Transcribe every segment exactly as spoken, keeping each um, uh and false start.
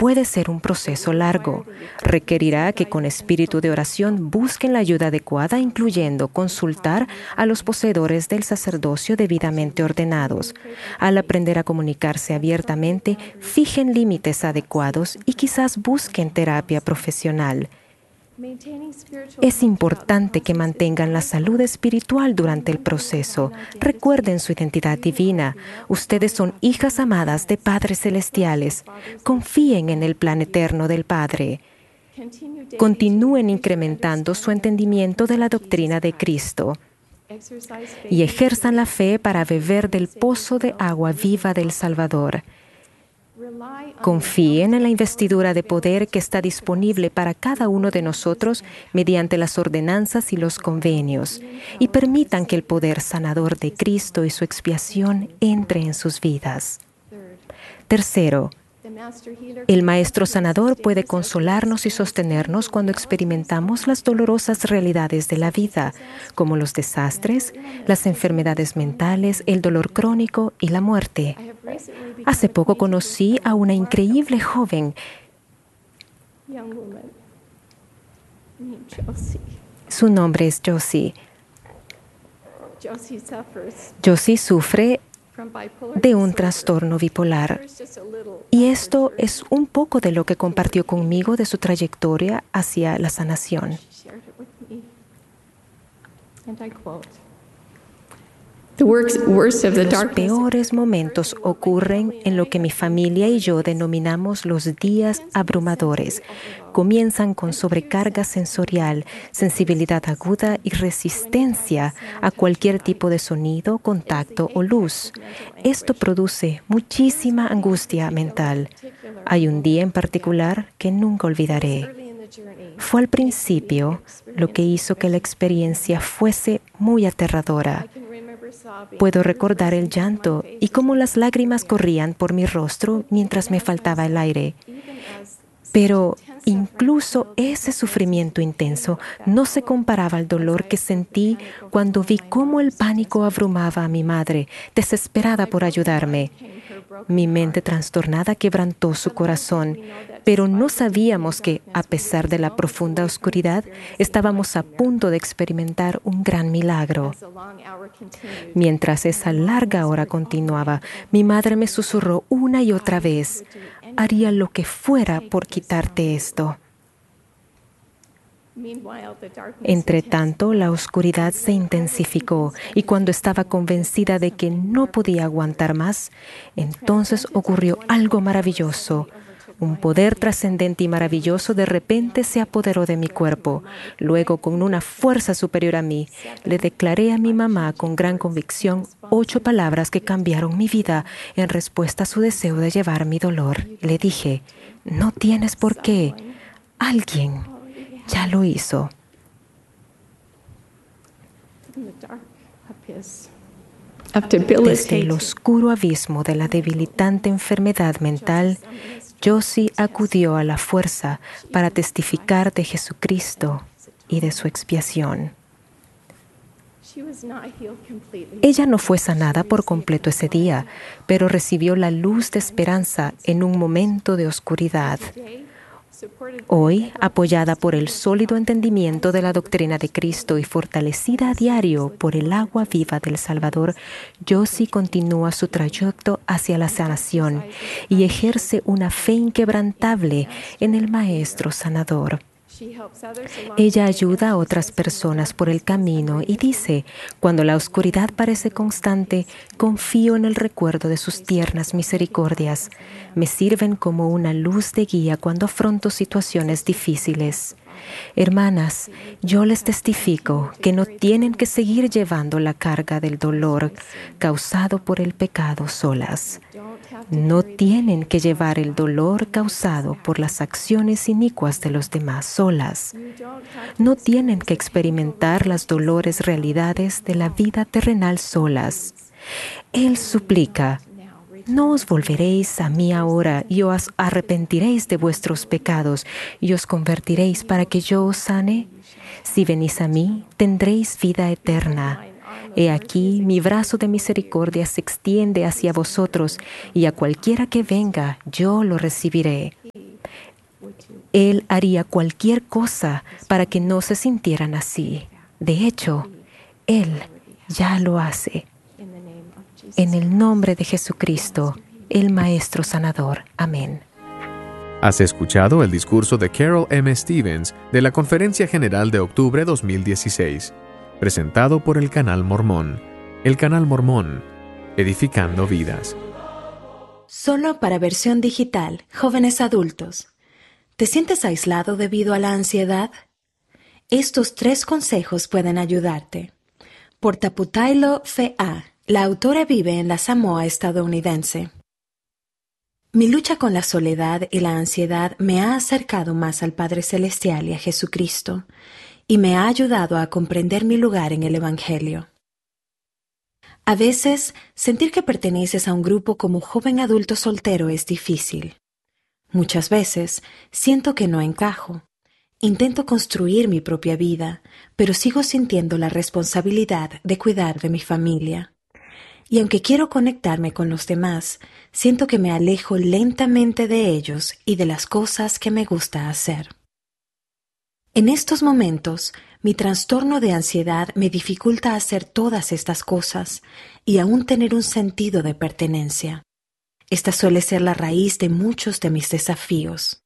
puede ser un proceso largo. Requerirá que con espíritu de oración busquen la ayuda adecuada, incluyendo consultar a los poseedores del sacerdocio debidamente ordenados. Al aprender a comunicarse abiertamente, fijen límites adecuados y quizás busquen terapia profesional. Es importante que mantengan la salud espiritual durante el proceso. Recuerden su identidad divina. Ustedes son hijas amadas de padres celestiales. Confíen en el plan eterno del Padre. Continúen incrementando su entendimiento de la doctrina de Cristo y ejerzan la fe para beber del pozo de agua viva del Salvador. Confíen en la investidura de poder que está disponible para cada uno de nosotros mediante las ordenanzas y los convenios, y permitan que el poder sanador de Cristo y su expiación entre en sus vidas. Tercero, el Maestro Sanador puede consolarnos y sostenernos cuando experimentamos las dolorosas realidades de la vida, como los desastres, las enfermedades mentales, el dolor crónico y la muerte. Hace poco conocí a una increíble joven. Su nombre es Josie. Josie sufre de un trastorno bipolar. Y esto es un poco de lo que compartió conmigo de su trayectoria hacia la sanación. Los peores momentos ocurren en lo que mi familia y yo denominamos los días abrumadores. Comienzan con sobrecarga sensorial, sensibilidad aguda y resistencia a cualquier tipo de sonido, contacto o luz. Esto produce muchísima angustia mental. Hay un día en particular que nunca olvidaré. Fue al principio lo que hizo que la experiencia fuese muy aterradora. Puedo recordar el llanto y cómo las lágrimas corrían por mi rostro mientras me faltaba el aire. Pero incluso ese sufrimiento intenso no se comparaba al dolor que sentí cuando vi cómo el pánico abrumaba a mi madre, desesperada por ayudarme. Mi mente trastornada quebrantó su corazón, pero no sabíamos que, a pesar de la profunda oscuridad, estábamos a punto de experimentar un gran milagro. Mientras esa larga hora continuaba, mi madre me susurró una y otra vez: haría lo que fuera por quitarte esto. Entre tanto, la oscuridad se intensificó y cuando estaba convencida de que no podía aguantar más, entonces ocurrió algo maravilloso. Un poder trascendente y maravilloso de repente se apoderó de mi cuerpo. Luego, con una fuerza superior a mí, le declaré a mi mamá con gran convicción ocho palabras que cambiaron mi vida en respuesta a su deseo de llevar mi dolor. Le dije: no tienes por qué. Alguien ya lo hizo. Desde el oscuro abismo de la debilitante enfermedad mental, Josie acudió a la fuerza para testificar de Jesucristo y de su expiación. Ella no fue sanada por completo ese día, pero recibió la luz de esperanza en un momento de oscuridad. Hoy, apoyada por el sólido entendimiento de la doctrina de Cristo y fortalecida a diario por el agua viva del Salvador, Josie continúa su trayecto hacia la sanación y ejerce una fe inquebrantable en el Maestro Sanador. Ella ayuda a otras personas por el camino y dice: cuando la oscuridad parece constante, confío en el recuerdo de sus tiernas misericordias. Me sirven como una luz de guía cuando afronto situaciones difíciles. Hermanas, yo les testifico que no tienen que seguir llevando la carga del dolor causado por el pecado solas. No tienen que llevar el dolor causado por las acciones inicuas de los demás solas. No tienen que experimentar las dolores realidades de la vida terrenal solas. Él suplica: no os volveréis a mí ahora y os arrepentiréis de vuestros pecados y os convertiréis para que yo os sane. Si venís a mí, tendréis vida eterna. He aquí, mi brazo de misericordia se extiende hacia vosotros, y a cualquiera que venga, yo lo recibiré. Él haría cualquier cosa para que no se sintieran así. De hecho, Él ya lo hace. En el nombre de Jesucristo, el Maestro Sanador. Amén. Has escuchado el discurso de Carol M. Stevens de la Conferencia General de Octubre dos mil dieciséis, presentado por el Canal Mormón. El Canal Mormón, edificando vidas. Solo para versión digital, jóvenes adultos. ¿Te sientes aislado debido a la ansiedad? Estos tres consejos pueden ayudarte. Por Taputailo Fe'a, la autora vive en la Samoa estadounidense. Mi lucha con la soledad y la ansiedad me ha acercado más al Padre Celestial y a Jesucristo, y me ha ayudado a comprender mi lugar en el Evangelio. A veces, sentir que perteneces a un grupo como joven adulto soltero es difícil. Muchas veces, siento que no encajo. Intento construir mi propia vida, pero sigo sintiendo la responsabilidad de cuidar de mi familia. Y aunque quiero conectarme con los demás, siento que me alejo lentamente de ellos y de las cosas que me gusta hacer. En estos momentos, mi trastorno de ansiedad me dificulta hacer todas estas cosas y aún tener un sentido de pertenencia. Esta suele ser la raíz de muchos de mis desafíos.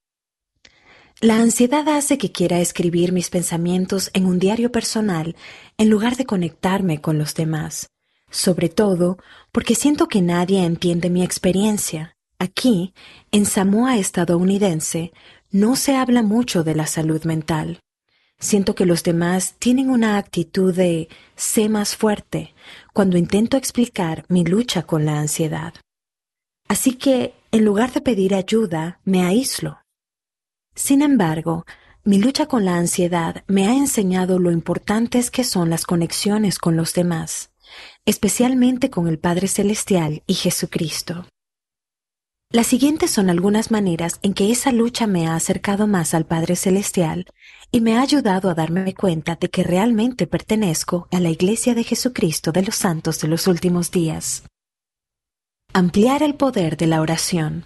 La ansiedad hace que quiera escribir mis pensamientos en un diario personal en lugar de conectarme con los demás, sobre todo porque siento que nadie entiende mi experiencia. Aquí, en Samoa estadounidense, no se habla mucho de la salud mental. Siento que los demás tienen una actitud de sé más fuerte cuando intento explicar mi lucha con la ansiedad. Así que, en lugar de pedir ayuda, me aíslo. Sin embargo, mi lucha con la ansiedad me ha enseñado lo importantes que son las conexiones con los demás, especialmente con el Padre Celestial y Jesucristo. Las siguientes son algunas maneras en que esa lucha me ha acercado más al Padre Celestial y me ha ayudado a darme cuenta de que realmente pertenezco a la Iglesia de Jesucristo de los Santos de los Últimos Días. Ampliar el poder de la oración.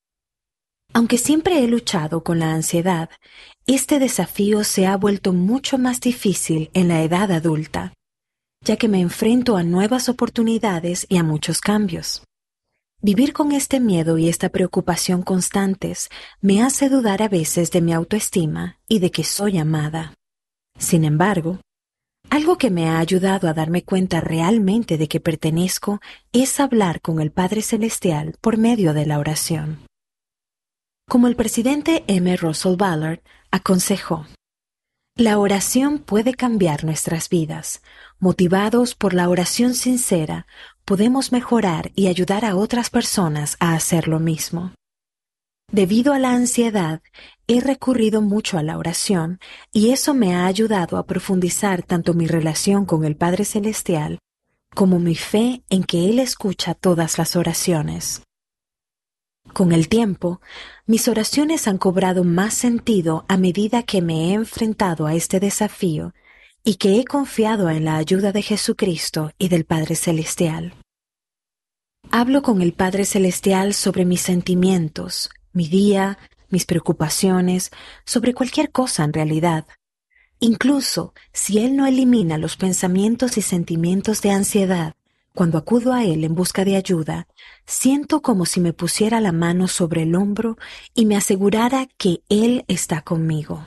Aunque siempre he luchado con la ansiedad, este desafío se ha vuelto mucho más difícil en la edad adulta, ya que me enfrento a nuevas oportunidades y a muchos cambios. Vivir con este miedo y esta preocupación constantes me hace dudar a veces de mi autoestima y de que soy amada. Sin embargo, algo que me ha ayudado a darme cuenta realmente de que pertenezco es hablar con el Padre Celestial por medio de la oración. Como el presidente M. Russell Ballard aconsejó, la oración puede cambiar nuestras vidas. Motivados por la oración sincera, podemos mejorar y ayudar a otras personas a hacer lo mismo. Debido a la ansiedad, he recurrido mucho a la oración y eso me ha ayudado a profundizar tanto mi relación con el Padre Celestial como mi fe en que Él escucha todas las oraciones. Con el tiempo, mis oraciones han cobrado más sentido a medida que me he enfrentado a este desafío y que he confiado en la ayuda de Jesucristo y del Padre Celestial. Hablo con el Padre Celestial sobre mis sentimientos, mi día, mis preocupaciones, sobre cualquier cosa en realidad. Incluso si Él no elimina los pensamientos y sentimientos de ansiedad, cuando acudo a Él en busca de ayuda, siento como si me pusiera la mano sobre el hombro y me asegurara que Él está conmigo.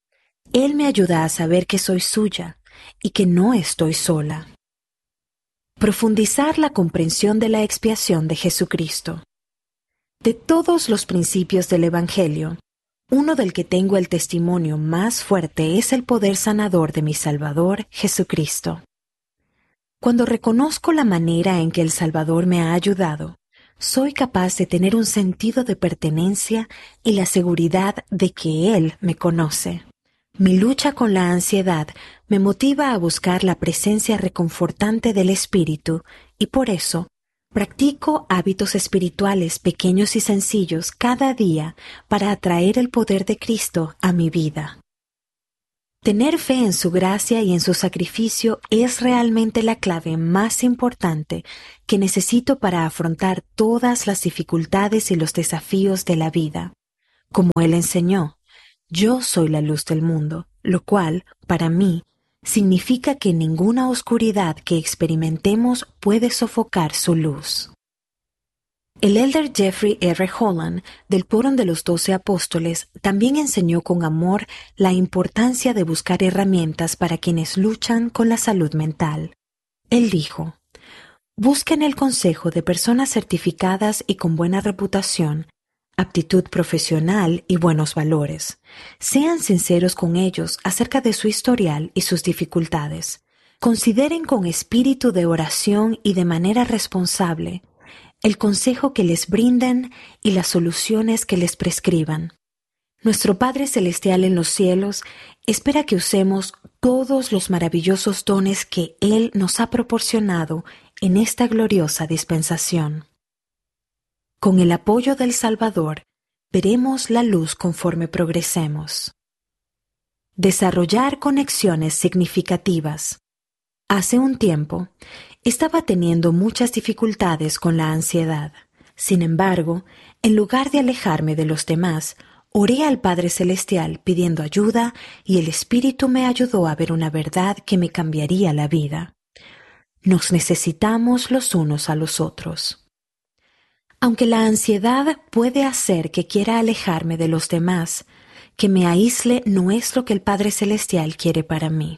Él me ayuda a saber que soy suya y que no estoy sola. Profundizar la comprensión de la expiación de Jesucristo. De todos los principios del Evangelio, uno del que tengo el testimonio más fuerte es el poder sanador de mi Salvador, Jesucristo. Cuando reconozco la manera en que el Salvador me ha ayudado, soy capaz de tener un sentido de pertenencia y la seguridad de que Él me conoce. Mi lucha con la ansiedad me motiva a buscar la presencia reconfortante del Espíritu y por eso practico hábitos espirituales pequeños y sencillos cada día para atraer el poder de Cristo a mi vida. Tener fe en su gracia y en su sacrificio es realmente la clave más importante que necesito para afrontar todas las dificultades y los desafíos de la vida. Como Él enseñó, Yo soy la luz del mundo, lo cual, para mí, significa que ninguna oscuridad que experimentemos puede sofocar su luz. El elder Jeffrey R. Holland, del Quórum de los Doce Apóstoles, también enseñó con amor la importancia de buscar herramientas para quienes luchan con la salud mental. Él dijo: busquen el consejo de personas certificadas y con buena reputación, aptitud profesional y buenos valores. Sean sinceros con ellos acerca de su historial y sus dificultades. Consideren con espíritu de oración y de manera responsable el consejo que les brinden y las soluciones que les prescriban. Nuestro Padre Celestial en los cielos espera que usemos todos los maravillosos dones que Él nos ha proporcionado en esta gloriosa dispensación. Con el apoyo del Salvador, veremos la luz conforme progresemos. Desarrollar conexiones significativas. Hace un tiempo, estaba teniendo muchas dificultades con la ansiedad. Sin embargo, en lugar de alejarme de los demás, oré al Padre Celestial pidiendo ayuda y el Espíritu me ayudó a ver una verdad que me cambiaría la vida. Nos necesitamos los unos a los otros. Aunque la ansiedad puede hacer que quiera alejarme de los demás, que me aísle no es lo que el Padre Celestial quiere para mí.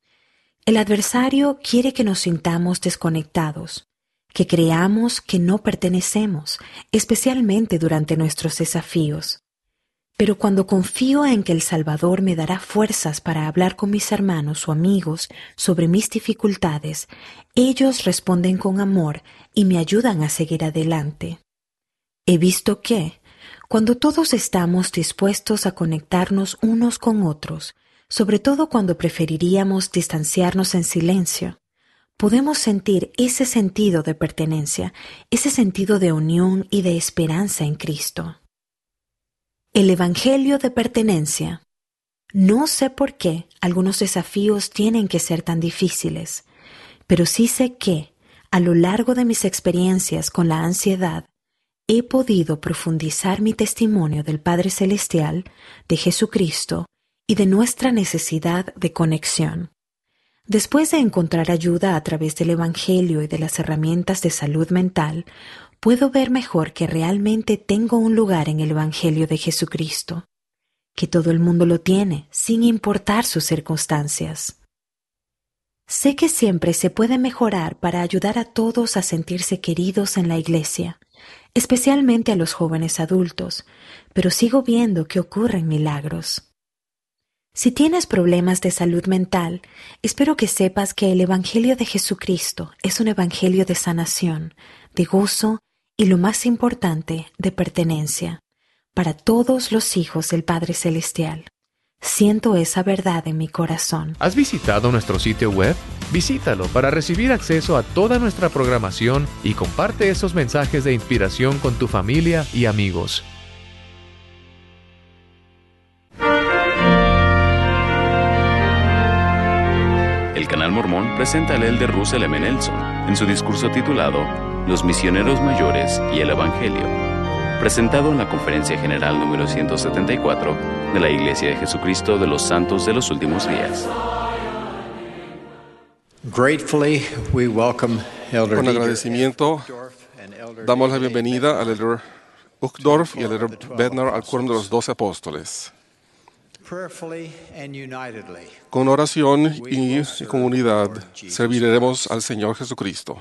El adversario quiere que nos sintamos desconectados, que creamos que no pertenecemos, especialmente durante nuestros desafíos. Pero cuando confío en que el Salvador me dará fuerzas para hablar con mis hermanos o amigos sobre mis dificultades, ellos responden con amor y me ayudan a seguir adelante. He visto que, cuando todos estamos dispuestos a conectarnos unos con otros, sobre todo cuando preferiríamos distanciarnos en silencio, podemos sentir ese sentido de pertenencia, ese sentido de unión y de esperanza en Cristo. El Evangelio de pertenencia. No sé por qué algunos desafíos tienen que ser tan difíciles, pero sí sé que, a lo largo de mis experiencias con la ansiedad, he podido profundizar mi testimonio del Padre Celestial, de Jesucristo y de nuestra necesidad de conexión. Después de encontrar ayuda a través del Evangelio y de las herramientas de salud mental, puedo ver mejor que realmente tengo un lugar en el Evangelio de Jesucristo, que todo el mundo lo tiene, sin importar sus circunstancias. Sé que siempre se puede mejorar para ayudar a todos a sentirse queridos en la iglesia, especialmente a los jóvenes adultos, pero sigo viendo que ocurren milagros. Si tienes problemas de salud mental, espero que sepas que el Evangelio de Jesucristo es un evangelio de sanación, de gozo y, lo más importante, de pertenencia, para todos los hijos del Padre Celestial. Siento esa verdad en mi corazón. ¿Has visitado nuestro sitio web? Visítalo para recibir acceso a toda nuestra programación y comparte esos mensajes de inspiración con tu familia y amigos. El Canal Mormón presenta al elder Russell M. Nelson en su discurso titulado Los Misioneros Mayores y el Evangelio, presentado en la Conferencia General número ciento setenta y cuatro de la Iglesia de Jesucristo de los Santos de los Últimos Días. Gratefully, we welcome Elder Con agradecimiento, damos la bienvenida al elder Uchtdorf y al elder Bednar al Quórum de los Doce Apóstoles. Con oración y con unidad serviremos al Señor Jesucristo.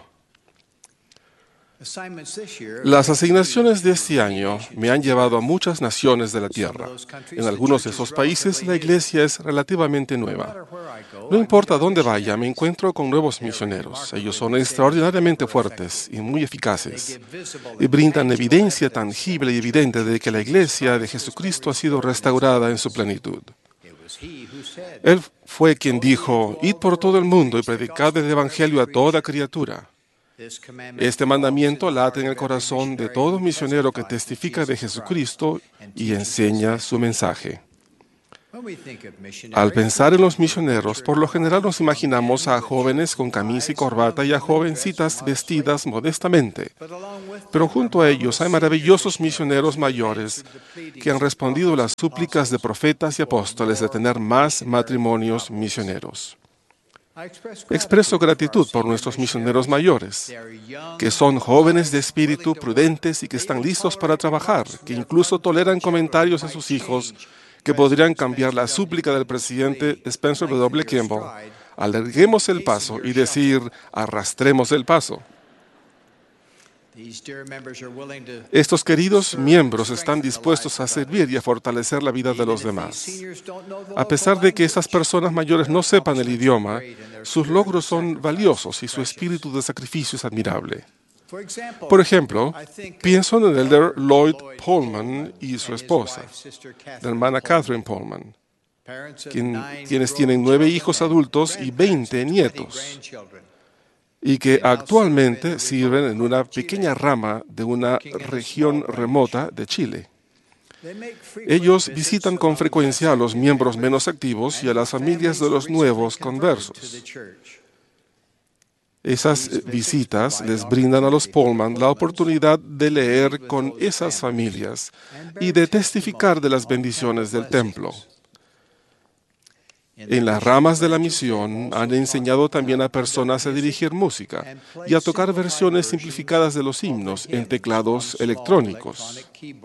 Las asignaciones de este año me han llevado a muchas naciones de la tierra. En algunos de esos países la iglesia es relativamente nueva. No importa dónde vaya, me encuentro con nuevos misioneros. Ellos son extraordinariamente fuertes y muy eficaces y brindan evidencia tangible y evidente de que la iglesia de Jesucristo ha sido restaurada en su plenitud. Él fue quien dijo: id por todo el mundo y predicad el evangelio a toda criatura. Este mandamiento late en el corazón de todo misionero que testifica de Jesucristo y enseña su mensaje. Al pensar en los misioneros, por lo general nos imaginamos a jóvenes con camisa y corbata y a jovencitas vestidas modestamente. Pero junto a ellos hay maravillosos misioneros mayores que han respondido a las súplicas de profetas y apóstoles de tener más matrimonios misioneros. Expreso gratitud por nuestros misioneros mayores, que son jóvenes de espíritu, prudentes y que están listos para trabajar, que incluso toleran comentarios de sus hijos que podrían cambiar la súplica del presidente Spencer W. Kimball. Alarguemos el paso y decir, arrastremos el paso. Estos queridos miembros están dispuestos a servir y a fortalecer la vida de los demás. A pesar de que estas personas mayores no sepan el idioma, sus logros son valiosos y su espíritu de sacrificio es admirable. Por ejemplo, pienso en el elder Lloyd Pullman y su esposa, la hermana Catherine Pullman, quien, quienes tienen nueve hijos adultos y veinte nietos, y que actualmente sirven en una pequeña rama de una región remota de Chile. Ellos visitan con frecuencia a los miembros menos activos y a las familias de los nuevos conversos. Esas visitas les brindan a los Pullman la oportunidad de leer con esas familias y de testificar de las bendiciones del templo. En las ramas de la misión han enseñado también a personas a dirigir música y a tocar versiones simplificadas de los himnos en teclados electrónicos.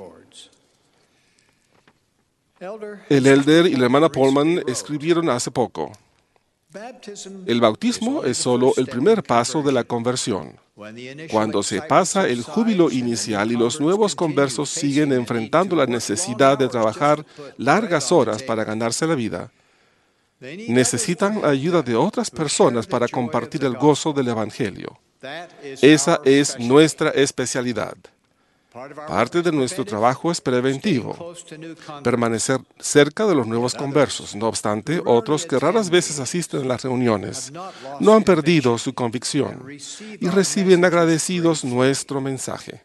El elder y la hermana Pullman escribieron hace poco: el bautismo es solo el primer paso de la conversión. Cuando se pasa el júbilo inicial y los nuevos conversos siguen enfrentando la necesidad de trabajar largas horas para ganarse la vida, necesitan ayuda de otras personas para compartir el gozo del Evangelio. Esa es nuestra especialidad. Parte de nuestro trabajo es preventivo, permanecer cerca de los nuevos conversos. No obstante, otros que raras veces asisten a las reuniones no han perdido su convicción y reciben agradecidos nuestro mensaje.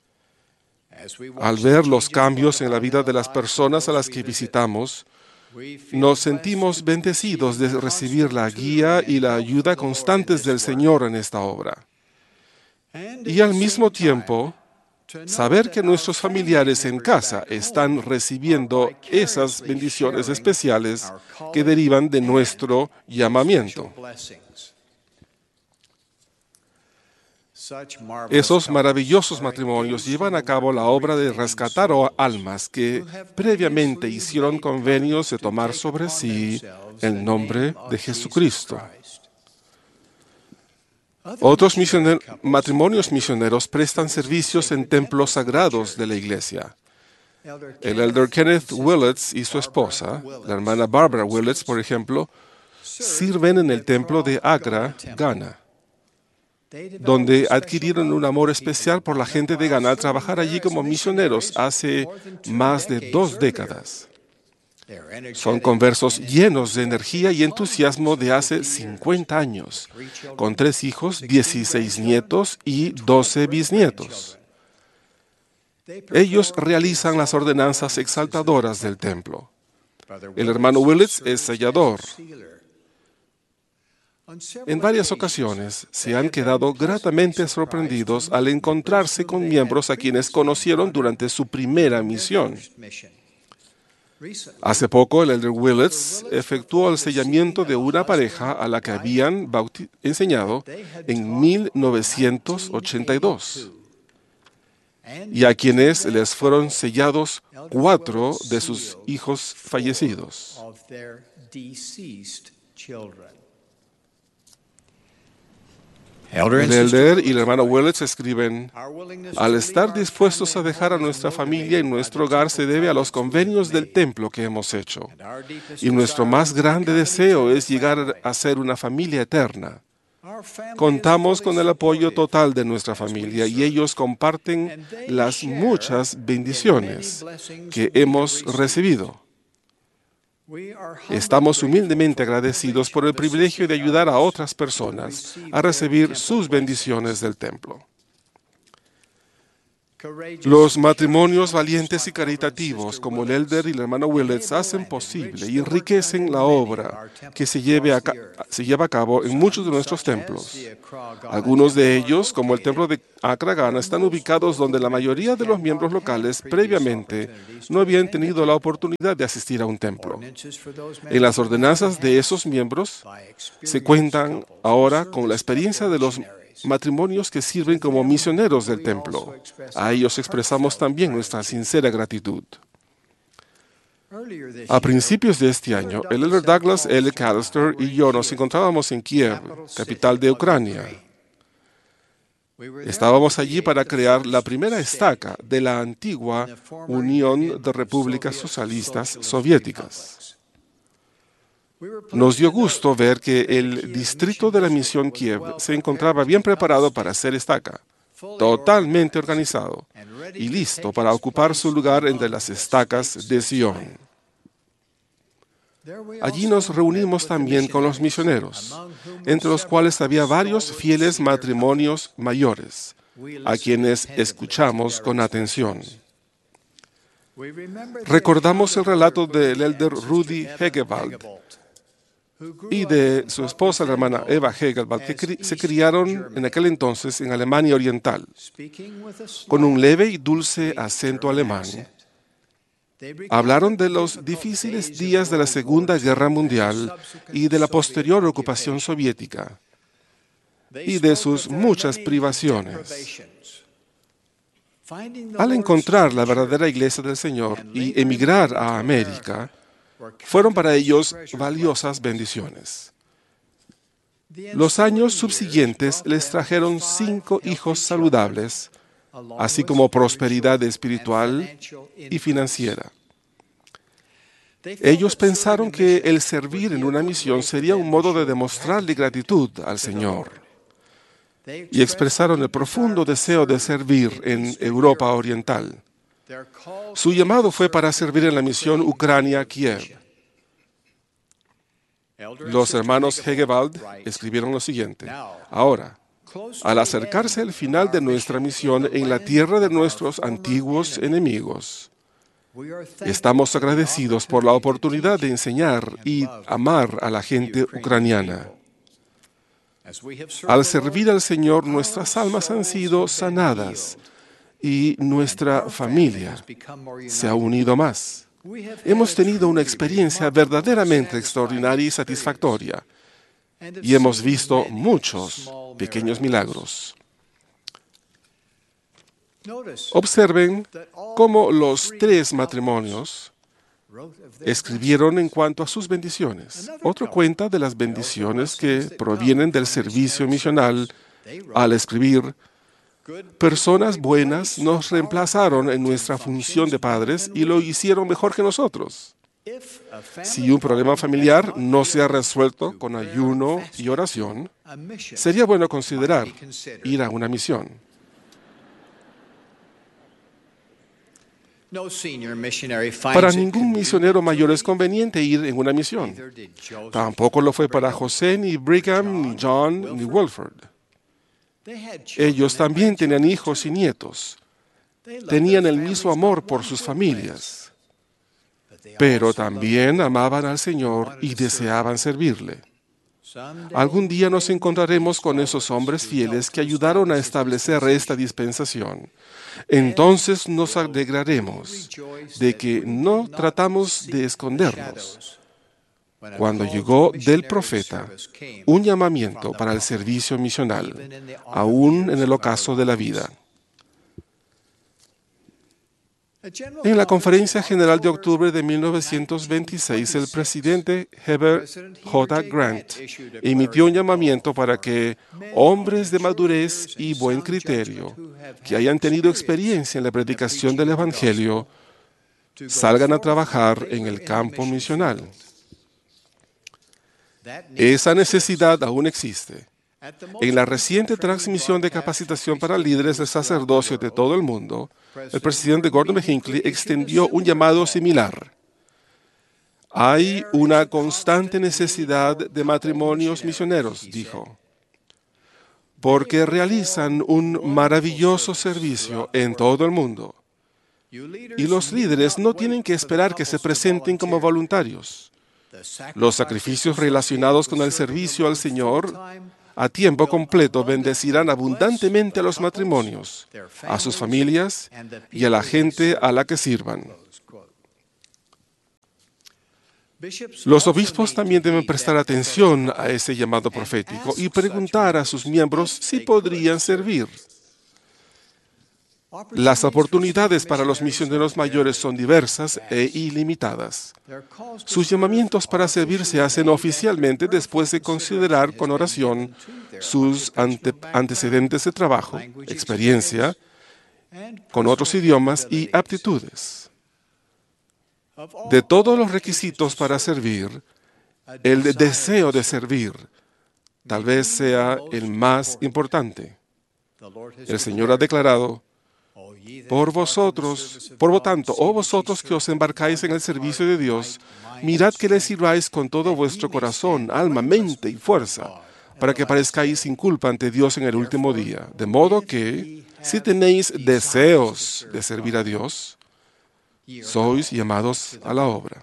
Al ver los cambios en la vida de las personas a las que visitamos, nos sentimos bendecidos de recibir la guía y la ayuda constantes del Señor en esta obra. Y al mismo tiempo, saber que nuestros familiares en casa están recibiendo esas bendiciones especiales que derivan de nuestro llamamiento. Esos maravillosos matrimonios llevan a cabo la obra de rescatar almas que previamente hicieron convenios de tomar sobre sí el nombre de Jesucristo. Otros misioner- matrimonios misioneros prestan servicios en templos sagrados de la iglesia. El elder Kenneth Willets y su esposa, la hermana Barbara Willets, por ejemplo, sirven en el templo de Accra, Ghana, donde adquirieron un amor especial por la gente de Ghana al trabajar allí como misioneros hace más de dos décadas. Son conversos llenos de energía y entusiasmo de hace cincuenta años, con tres hijos, dieciséis nietos y doce bisnietos. Ellos realizan las ordenanzas exaltadoras del templo. El hermano Willets es sellador. En varias ocasiones se han quedado gratamente sorprendidos al encontrarse con miembros a quienes conocieron durante su primera misión. Hace poco, el elder Willets efectuó el sellamiento de una pareja a la que habían enseñado en mil novecientos ochenta y dos y a quienes les fueron sellados cuatro de sus hijos fallecidos. El elder y el hermano Willets escriben: al estar dispuestos a dejar a nuestra familia y nuestro hogar se debe a los convenios del templo que hemos hecho. Y nuestro más grande deseo es llegar a ser una familia eterna. Contamos con el apoyo total de nuestra familia y ellos comparten las muchas bendiciones que hemos recibido. Estamos humildemente agradecidos por el privilegio de ayudar a otras personas a recibir sus bendiciones del templo. Los matrimonios valientes y caritativos, como el elder y el hermano Willets, hacen posible y enriquecen la obra que se, lleve a se lleva a cabo en muchos de nuestros templos. Algunos de ellos, como el templo de Accra, Ghana, están ubicados donde la mayoría de los miembros locales previamente no habían tenido la oportunidad de asistir a un templo. En las ordenanzas de esos miembros se cuentan ahora con la experiencia de los matrimonios que sirven como misioneros del templo. A ellos expresamos también nuestra sincera gratitud. A principios de este año, el elder Douglas L. Callister y yo nos encontrábamos en Kiev, capital de Ucrania. Estábamos allí para crear la primera estaca de la antigua Unión de Repúblicas Socialistas Soviéticas. Nos dio gusto ver que el distrito de la misión Kiev se encontraba bien preparado para hacer estaca, totalmente organizado y listo para ocupar su lugar entre las estacas de Sion. Allí nos reunimos también con los misioneros, entre los cuales había varios fieles matrimonios mayores, a quienes escuchamos con atención. Recordamos el relato del elder Rudy Hegewald y de su esposa, la hermana Eva Hegewald, que cri se criaron en aquel entonces en Alemania Oriental, con un leve y dulce acento alemán. Hablaron de los difíciles días de la Segunda Guerra Mundial y de la posterior ocupación soviética, y de sus muchas privaciones. Al encontrar la verdadera Iglesia del Señor y emigrar a América, fueron para ellos valiosas bendiciones. Los años subsiguientes les trajeron cinco hijos saludables, así como prosperidad espiritual y financiera. Ellos pensaron que el servir en una misión sería un modo de demostrarle gratitud al Señor, y expresaron el profundo deseo de servir en Europa Oriental. Su llamado fue para servir en la misión Ucrania-Kiev. Los hermanos Hegewald escribieron lo siguiente: ahora, al acercarse el final de nuestra misión en la tierra de nuestros antiguos enemigos, estamos agradecidos por la oportunidad de enseñar y amar a la gente ucraniana. Al servir al Señor, nuestras almas han sido sanadas y nuestra familia se ha unido más. Hemos tenido una experiencia verdaderamente extraordinaria y satisfactoria, y hemos visto muchos pequeños milagros. Observen cómo los tres matrimonios escribieron en cuanto a sus bendiciones. Otro cuenta de las bendiciones que provienen del servicio misional al escribir: personas buenas nos reemplazaron en nuestra función de padres y lo hicieron mejor que nosotros. Si un problema familiar no se ha resuelto con ayuno y oración, sería bueno considerar ir a una misión. Para ningún misionero mayor es conveniente ir en una misión. Tampoco lo fue para José, ni Brigham, ni John, ni Wilford. Ellos también tenían hijos y nietos. Tenían el mismo amor por sus familias, pero también amaban al Señor y deseaban servirle. Algún día nos encontraremos con esos hombres fieles que ayudaron a establecer esta dispensación. Entonces nos alegraremos de que no tratamos de escondernos. Cuando llegó del profeta un llamamiento para el servicio misional, aún en el ocaso de la vida. En la Conferencia General de octubre de mil novecientos veintiséis, el presidente Heber J. Grant emitió un llamamiento para que hombres de madurez y buen criterio, que hayan tenido experiencia en la predicación del Evangelio, salgan a trabajar en el campo misional. Esa necesidad aún existe. En la reciente transmisión de capacitación para líderes del sacerdocio de todo el mundo, el presidente Gordon B. Hinckley extendió un llamado similar. Hay una constante necesidad de matrimonios misioneros, dijo. porque realizan un maravilloso servicio en todo el mundo. Y los líderes no tienen que esperar que se presenten como voluntarios. Los sacrificios relacionados con el servicio al Señor a tiempo completo bendecirán abundantemente a los matrimonios, a sus familias y a la gente a la que sirvan. Los obispos también deben prestar atención a ese llamado profético y preguntar a sus miembros si podrían servir. Las oportunidades para los misioneros mayores son diversas e ilimitadas. Sus llamamientos para servir se hacen oficialmente después de considerar con oración sus ante- antecedentes de trabajo, experiencia con otros idiomas y aptitudes. De todos los requisitos para servir, el deseo de servir tal vez sea el más importante. El Señor ha declarado: Por vosotros, por lo tanto, oh vosotros que os embarcáis en el servicio de Dios, mirad que le sirváis con todo vuestro corazón, alma, mente y fuerza, para que parezcáis sin culpa ante Dios en el último día. De modo que, si tenéis deseos de servir a Dios, sois llamados a la obra.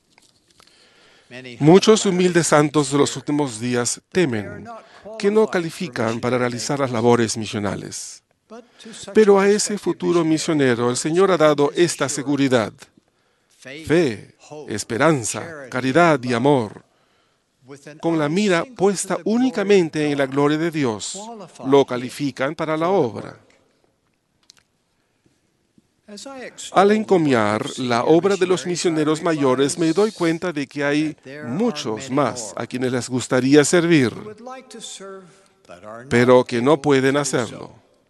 Muchos humildes santos de los últimos días temen que no califican para realizar las labores misionales. Pero a ese futuro misionero el Señor ha dado esta seguridad: fe, esperanza, caridad y amor, con la mira puesta únicamente en la gloria de Dios, lo califican para la obra. Al encomiar la obra de los misioneros mayores, me doy cuenta de que hay muchos más a quienes les gustaría servir, pero que no pueden hacerlo.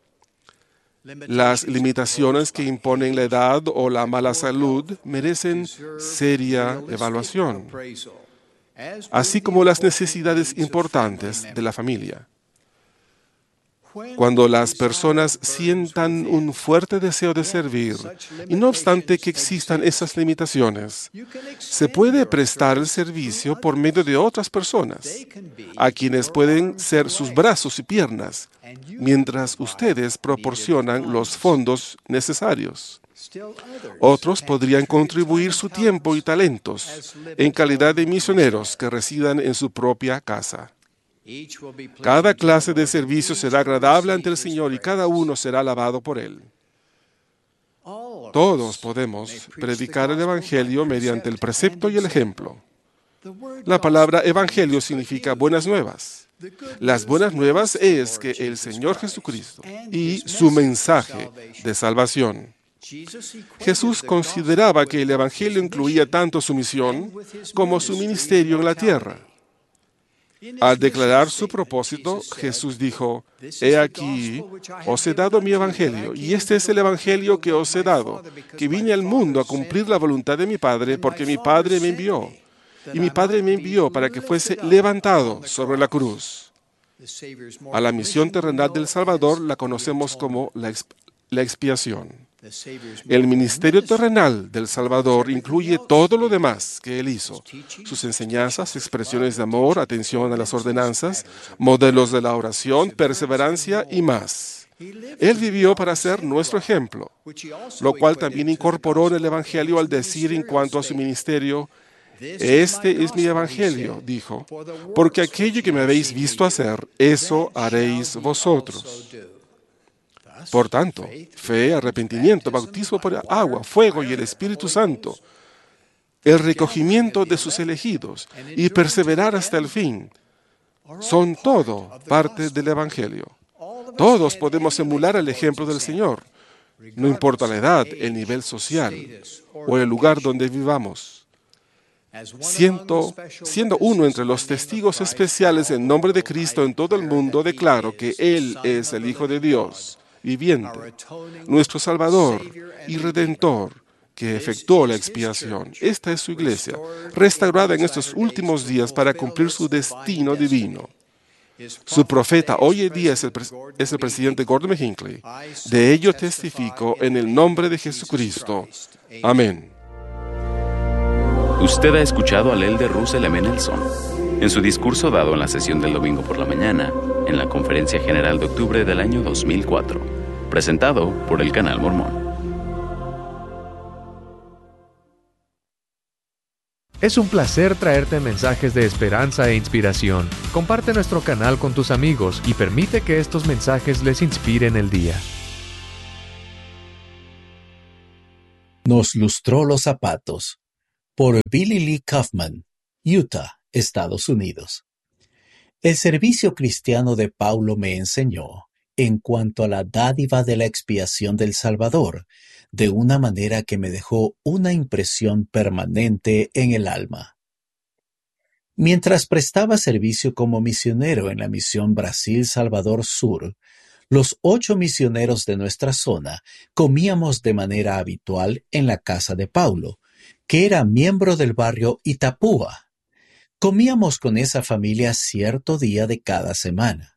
Las limitaciones que imponen la edad o la mala salud merecen seria evaluación, así como las necesidades importantes de la familia. Cuando las personas sientan un fuerte deseo de servir, y no obstante que existan esas limitaciones, se puede prestar el servicio por medio de otras personas, a quienes pueden ser sus brazos y piernas, mientras ustedes proporcionan los fondos necesarios. Otros podrían contribuir su tiempo y talentos en calidad de misioneros que residan en su propia casa. Cada clase de servicio será agradable ante el Señor y cada uno será alabado por Él. Todos podemos predicar el Evangelio mediante el precepto y el ejemplo. La palabra Evangelio significa buenas nuevas. Las buenas nuevas es que el Señor Jesucristo y su mensaje de salvación. Jesús consideraba que el Evangelio incluía tanto su misión como su ministerio en la tierra. Al declarar su propósito, Jesús dijo: He aquí, os he dado mi evangelio, y este es el evangelio que os he dado, que vine al mundo a cumplir la voluntad de mi Padre, porque mi Padre me envió. Y mi Padre me envió para que fuese levantado sobre la cruz. A la misión terrenal del Salvador la conocemos como la, exp- la expiación. El ministerio terrenal del Salvador incluye todo lo demás que Él hizo: sus enseñanzas, expresiones de amor, atención a las ordenanzas, modelos de la oración, perseverancia y más. Él vivió para ser nuestro ejemplo, lo cual también incorporó en el Evangelio al decir en cuanto a su ministerio: Este es mi Evangelio, dijo, porque aquello que me habéis visto hacer, eso haréis vosotros. Por tanto, fe, arrepentimiento, bautismo por agua, fuego y el Espíritu Santo, el recogimiento de sus elegidos y perseverar hasta el fin, son todo parte del Evangelio. Todos podemos emular el ejemplo del Señor, no importa la edad, el nivel social o el lugar donde vivamos. Siendo, siendo uno entre los testigos especiales en nombre de Cristo en todo el mundo, declaro que Él es el Hijo de Dios viviente, nuestro Salvador y Redentor, que efectuó la expiación. Esta es su iglesia, restaurada en estos últimos días para cumplir su destino divino. Su profeta hoy en día es el, es el presidente Gordon B. Hinckley. De ello testifico en el nombre de Jesucristo. Amén. Usted ha escuchado al elder Russell M. Nelson. En su discurso dado en la sesión del domingo por la mañana, en la Conferencia General de Octubre del año dos mil cuatro, presentado por el Canal Mormón. Es un placer traerte mensajes de esperanza e inspiración. Comparte nuestro canal con tus amigos y permite que estos mensajes les inspiren el día. Nos lustró los zapatos, por Billy Lee Kaufman, Utah, Estados Unidos. El servicio cristiano de Paulo me enseñó, en cuanto a la dádiva de la expiación del Salvador, de una manera que me dejó una impresión permanente en el alma. Mientras prestaba servicio como misionero en la misión Brasil-Salvador Sur, los ocho misioneros de nuestra zona comíamos de manera habitual en la casa de Paulo, que era miembro del barrio Itapúa. Comíamos con esa familia cierto día de cada semana.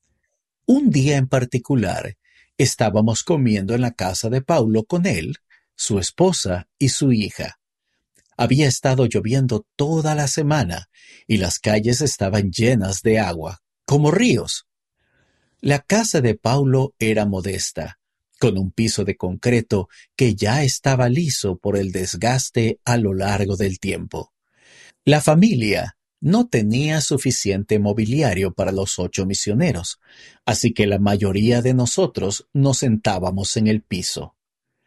Un día en particular, estábamos comiendo en la casa de Paulo con él, su esposa y su hija. Había estado lloviendo toda la semana y las calles estaban llenas de agua, como ríos. La casa de Paulo era modesta, con un piso de concreto que ya estaba liso por el desgaste a lo largo del tiempo. La familia no tenía suficiente mobiliario para los ocho misioneros, así que la mayoría de nosotros nos sentábamos en el piso.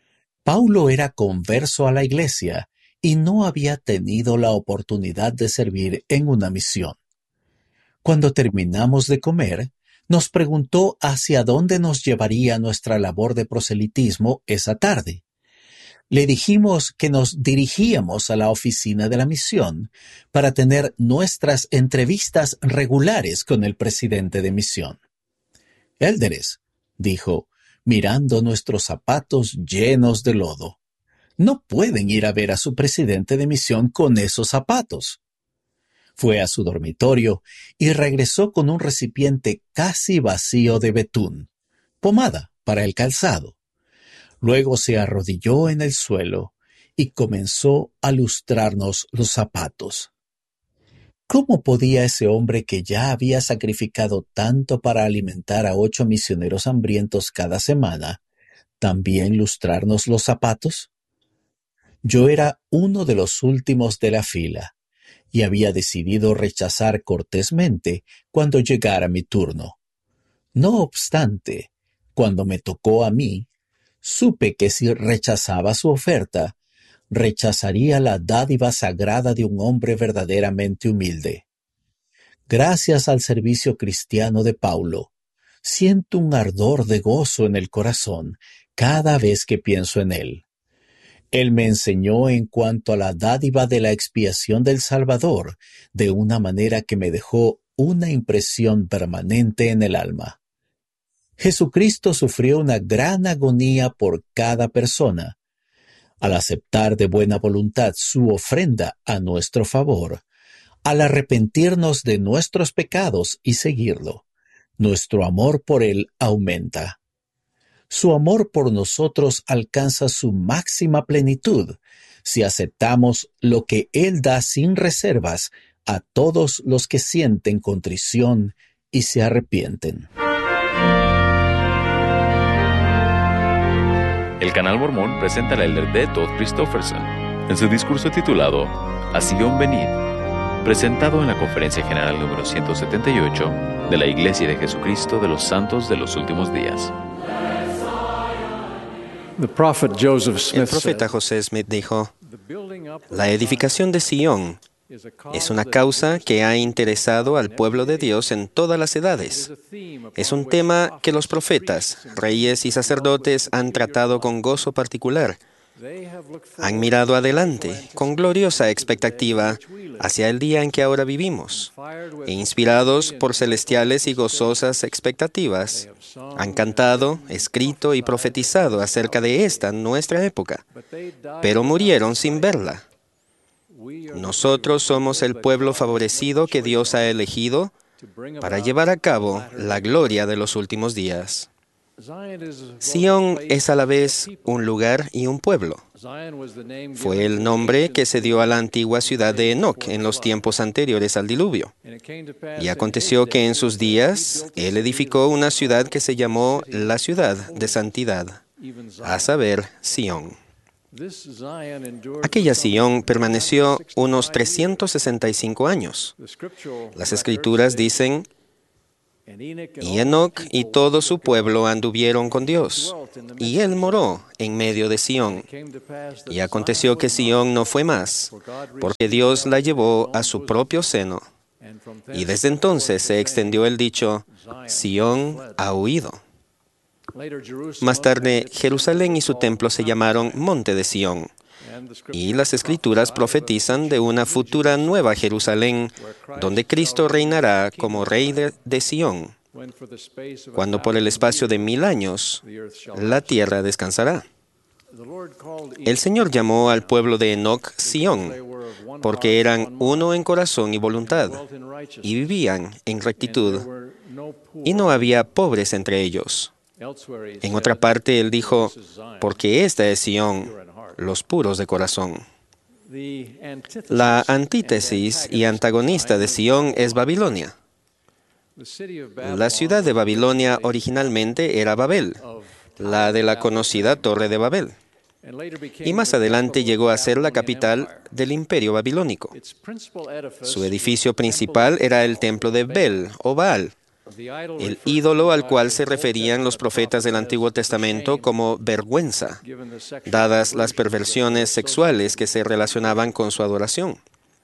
Paulo era converso a la iglesia y no había tenido la oportunidad de servir en una misión. Cuando terminamos de comer, nos preguntó hacia dónde nos llevaría nuestra labor de proselitismo esa tarde. Le dijimos que nos dirigíamos a la oficina de la misión para tener nuestras entrevistas regulares con el presidente de misión. Élderes, dijo, mirando nuestros zapatos llenos de lodo, no pueden ir a ver a su presidente de misión con esos zapatos. Fue a su dormitorio y regresó con un recipiente casi vacío de betún, pomada para el calzado. Luego se arrodilló en el suelo y comenzó a lustrarnos los zapatos. ¿Cómo podía ese hombre que ya había sacrificado tanto para alimentar a ocho misioneros hambrientos cada semana, también lustrarnos los zapatos? Yo era uno de los últimos de la fila y había decidido rechazar cortésmente cuando llegara mi turno. No obstante, cuando me tocó a mí, supe que si rechazaba su oferta, rechazaría la dádiva sagrada de un hombre verdaderamente humilde. Gracias al servicio cristiano de Paulo, siento un ardor de gozo en el corazón cada vez que pienso en él. Él me enseñó en cuanto a la dádiva de la expiación del Salvador de una manera que me dejó una impresión permanente en el alma. Jesucristo sufrió una gran agonía por cada persona. Al aceptar de buena voluntad su ofrenda a nuestro favor, al arrepentirnos de nuestros pecados y seguirlo, nuestro amor por Él aumenta. Su amor por nosotros alcanza su máxima plenitud si aceptamos lo que Él da sin reservas a todos los que sienten contrición y se arrepienten. El Canal Mormón presenta al elder D. Todd Christofferson en su discurso titulado A Sion Venid, presentado en la Conferencia General número ciento setenta y ocho de la Iglesia de Jesucristo de los Santos de los Últimos Días. The prophet Joseph El Smith profeta said, José Smith dijo, la edificación de Sion es una causa que ha interesado al pueblo de Dios en todas las edades. Es un tema que los profetas, reyes y sacerdotes han tratado con gozo particular. Han mirado adelante, con gloriosa expectativa, hacia el día en que ahora vivimos, e inspirados por celestiales y gozosas expectativas, han cantado, escrito y profetizado acerca de esta nuestra época, pero murieron sin verla. Nosotros somos el pueblo favorecido que Dios ha elegido para llevar a cabo la gloria de los últimos días. Sión es a la vez un lugar y un pueblo. Fue el nombre que se dio a la antigua ciudad de Enoc en los tiempos anteriores al diluvio. Y aconteció que en sus días él edificó una ciudad que se llamó la ciudad de santidad, a saber, Sión. Aquella Sión permaneció unos trescientos sesenta y cinco años. Las Escrituras dicen: y Enoc y todo su pueblo anduvieron con Dios, y él moró en medio de Sión. Y aconteció que Sión no fue más, porque Dios la llevó a su propio seno. Y desde entonces se extendió el dicho: Sión ha huido. Más tarde, Jerusalén y su templo se llamaron Monte de Sión. Y las Escrituras profetizan de una futura nueva Jerusalén, donde Cristo reinará como Rey de, de Sión, cuando por el espacio de mil años la tierra descansará. El Señor llamó al pueblo de Enoc Sión, porque eran uno en corazón y voluntad, y vivían en rectitud, y no había pobres entre ellos. En otra parte, él dijo: porque esta es Sión, los puros de corazón. La antítesis y antagonista de Sión es Babilonia. La ciudad de Babilonia originalmente era Babel, la de la conocida Torre de Babel, y más adelante llegó a ser la capital del imperio babilónico. Su edificio principal era el templo de Bel o Baal, el ídolo al cual se referían los profetas del Antiguo Testamento como vergüenza, dadas las perversiones sexuales que se relacionaban con su adoración.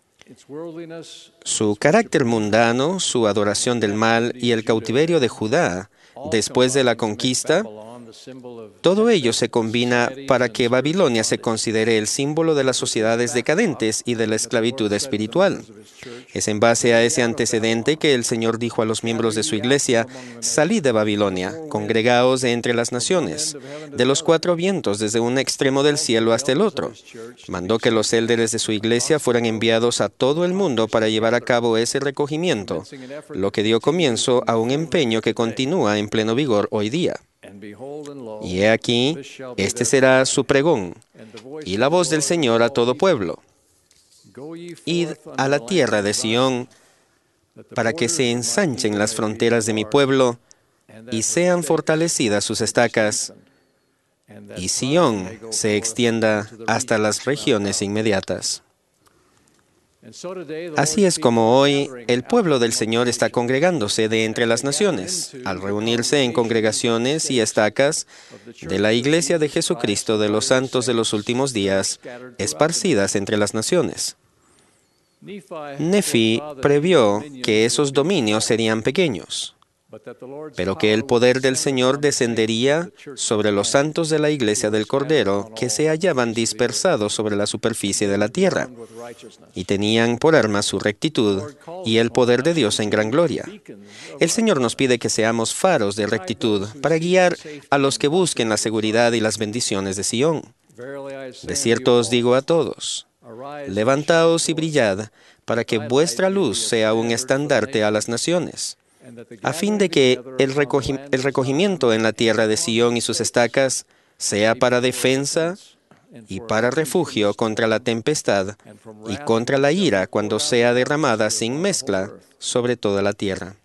Su carácter mundano, su adoración del mal y el cautiverio de Judá después de la conquista, todo ello se combina para que Babilonia se considere el símbolo de las sociedades decadentes y de la esclavitud espiritual. Es en base a ese antecedente que el Señor dijo a los miembros de su iglesia: salid de Babilonia, congregaos de entre las naciones, de los cuatro vientos, desde un extremo del cielo hasta el otro. Mandó que los élderes de su iglesia fueran enviados a todo el mundo para llevar a cabo ese recogimiento, lo que dio comienzo a un empeño que continúa en pleno vigor hoy día. Y he aquí, este será su pregón, y la voz del Señor a todo pueblo: id a la tierra de Sión, para que se ensanchen las fronteras de mi pueblo, y sean fortalecidas sus estacas, y Sión se extienda hasta las regiones inmediatas. Así es como hoy el pueblo del Señor está congregándose de entre las naciones, al reunirse en congregaciones y estacas de la Iglesia de Jesucristo de los Santos de los Últimos Días, esparcidas entre las naciones. Nefi previó que esos dominios serían pequeños, pero que el poder del Señor descendería sobre los santos de la Iglesia del Cordero, que se hallaban dispersados sobre la superficie de la tierra, y tenían por arma su rectitud y el poder de Dios en gran gloria. El Señor nos pide que seamos faros de rectitud para guiar a los que busquen la seguridad y las bendiciones de Sión. De cierto os digo a todos: levantaos y brillad, para que vuestra luz sea un estandarte a las naciones, a fin de que el, recogi- el recogimiento en la tierra de Sión y sus estacas sea para defensa y para refugio contra la tempestad y contra la ira cuando sea derramada sin mezcla sobre toda la tierra.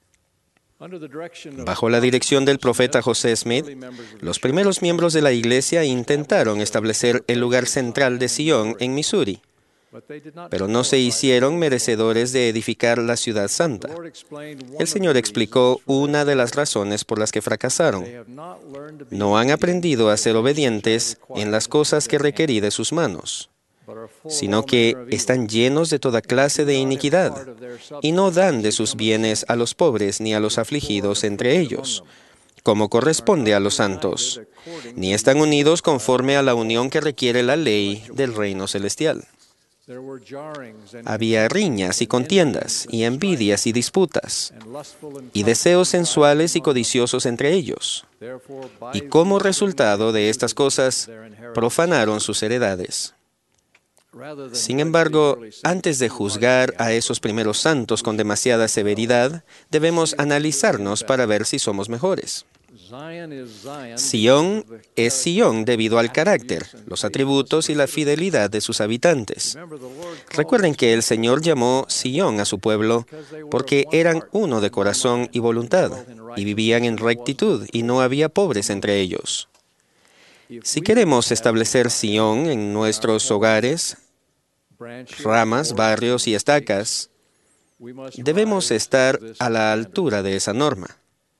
Bajo la dirección del profeta José Smith, los primeros miembros de la iglesia intentaron establecer el lugar central de Sión en Missouri, pero no se hicieron merecedores de edificar la ciudad santa. El Señor explicó una de las razones por las que fracasaron. No han aprendido a ser obedientes en las cosas que requerí de sus manos, sino que están llenos de toda clase de iniquidad, y no dan de sus bienes a los pobres ni a los afligidos entre ellos, como corresponde a los santos, ni están unidos conforme a la unión que requiere la ley del reino celestial. Había riñas y contiendas, y envidias y disputas, y deseos sensuales y codiciosos entre ellos. Y como resultado de estas cosas, profanaron sus heredades. Sin embargo, antes de juzgar a esos primeros santos con demasiada severidad, debemos analizarnos para ver si somos mejores. Sión es Sión debido al carácter, los atributos y la fidelidad de sus habitantes. Recuerden que el Señor llamó Sión a su pueblo porque eran uno de corazón y voluntad, y vivían en rectitud, y no había pobres entre ellos. Si queremos establecer Sión en nuestros hogares, ramas, barrios y estacas, debemos estar a la altura de esa norma.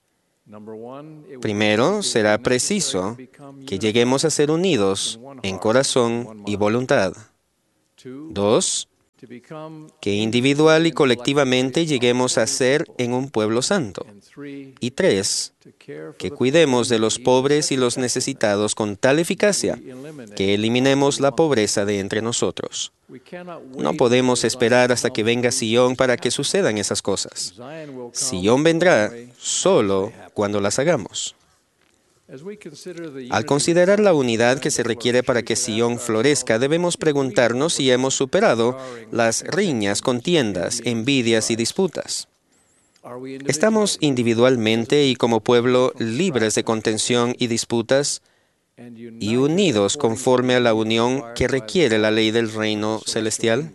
Primero, será preciso que lleguemos a ser unidos en corazón y voluntad. Dos, que individual y colectivamente lleguemos a ser en un pueblo santo. Y tres, que cuidemos de los pobres y los necesitados con tal eficacia que eliminemos la pobreza de entre nosotros. No podemos esperar hasta que venga Sión para que sucedan esas cosas. Sión vendrá solo cuando las hagamos. Al considerar la unidad que se requiere para que Sión florezca, debemos preguntarnos si hemos superado las riñas, contiendas, envidias y disputas. ¿Estamos individualmente y como pueblo libres de contención y disputas y unidos conforme a la unión que requiere la ley del reino celestial?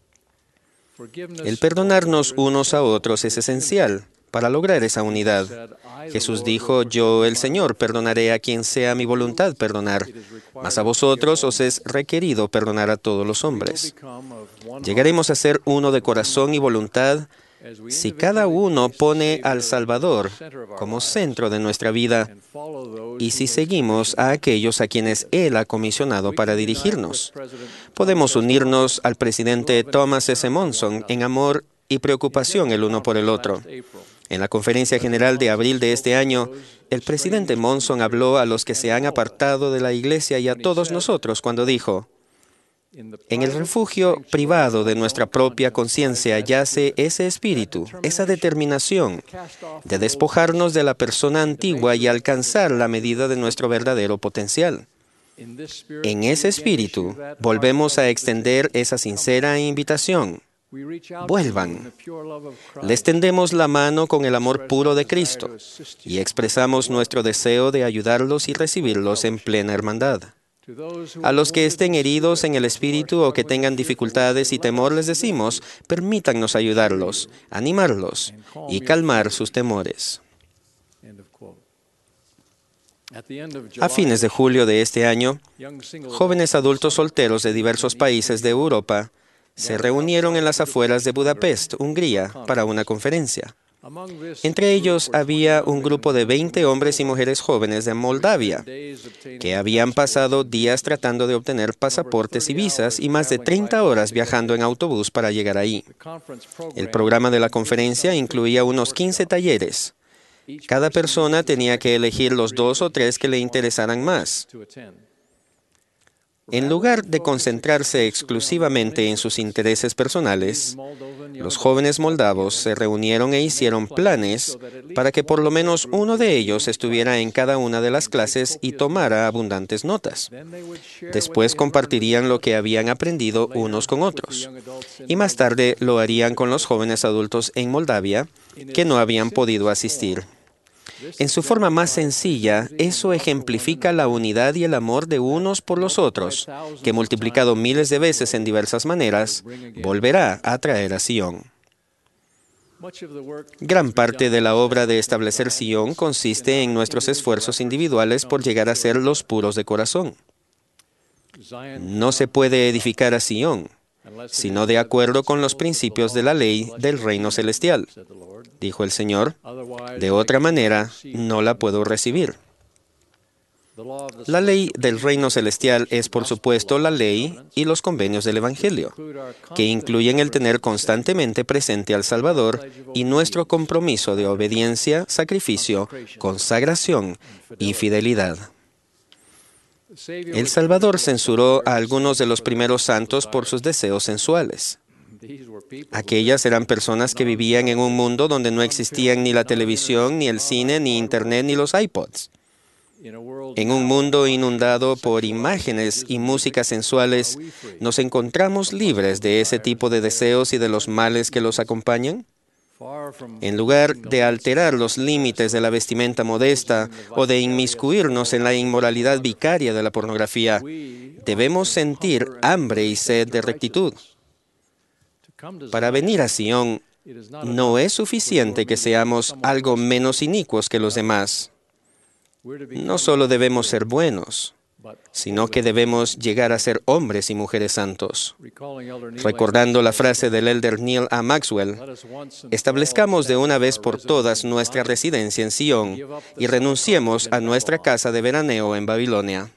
El perdonarnos unos a otros es esencial para lograr esa unidad. Jesús dijo, yo, el Señor, perdonaré a quien sea mi voluntad perdonar, mas a vosotros os es requerido perdonar a todos los hombres. Llegaremos a ser uno de corazón y voluntad si cada uno pone al Salvador como centro de nuestra vida y si seguimos a aquellos a quienes Él ha comisionado para dirigirnos. Podemos unirnos al presidente Thomas S. Monson en amor y preocupación el uno por el otro. En la conferencia general de abril de este año, el presidente Monson habló a los que se han apartado de la iglesia y a todos nosotros cuando dijo, en el refugio privado de nuestra propia conciencia yace ese espíritu, esa determinación de despojarnos de la persona antigua y alcanzar la medida de nuestro verdadero potencial. En ese espíritu volvemos a extender esa sincera invitación. Vuelvan. Les tendemos la mano con el amor puro de Cristo y expresamos nuestro deseo de ayudarlos y recibirlos en plena hermandad. A los que estén heridos en el espíritu o que tengan dificultades y temor les decimos, permítannos ayudarlos, animarlos y calmar sus temores. A fines de julio de este año, jóvenes adultos solteros de diversos países de Europa se reunieron en las afueras de Budapest, Hungría, para una conferencia. Entre ellos había un grupo de veinte hombres y mujeres jóvenes de Moldavia, que habían pasado días tratando de obtener pasaportes y visas y más de treinta horas viajando en autobús para llegar ahí. El programa de la conferencia incluía unos quince talleres. Cada persona tenía que elegir los dos o tres que le interesaran más. En lugar de concentrarse exclusivamente en sus intereses personales, los jóvenes moldavos se reunieron e hicieron planes para que por lo menos uno de ellos estuviera en cada una de las clases y tomara abundantes notas. Después compartirían lo que habían aprendido unos con otros. Y más tarde lo harían con los jóvenes adultos en Moldavia que no habían podido asistir. En su forma más sencilla, eso ejemplifica la unidad y el amor de unos por los otros, que multiplicado miles de veces en diversas maneras, volverá a traer a Sión. Gran parte de la obra de establecer Sión consiste en nuestros esfuerzos individuales por llegar a ser los puros de corazón. No se puede edificar a Sión, sino de acuerdo con los principios de la ley del reino celestial, dijo el Señor. De otra manera, no la puedo recibir. La ley del reino celestial es, por supuesto, la ley y los convenios del Evangelio, que incluyen el tener constantemente presente al Salvador y nuestro compromiso de obediencia, sacrificio, consagración y fidelidad. El Salvador censuró a algunos de los primeros santos por sus deseos sensuales. Aquellas eran personas que vivían en un mundo donde no existían ni la televisión, ni el cine, ni Internet, ni los iPods. En un mundo inundado por imágenes y músicas sensuales, ¿nos encontramos libres de ese tipo de deseos y de los males que los acompañan? En lugar de alterar los límites de la vestimenta modesta o de inmiscuirnos en la inmoralidad vicaria de la pornografía, debemos sentir hambre y sed de rectitud. Para venir a Sion, no es suficiente que seamos algo menos inicuos que los demás. No solo debemos ser buenos, sino que debemos llegar a ser hombres y mujeres santos. Recordando la frase del elder Neil A. Maxwell, establezcamos de una vez por todas nuestra residencia en Sion y renunciemos a nuestra casa de veraneo en Babilonia.